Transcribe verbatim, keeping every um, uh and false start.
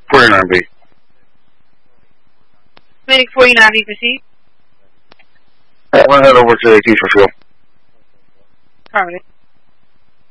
forty-nine B. Medic forty-nine B, proceed. I want to head over to the Keisha Field. Alright.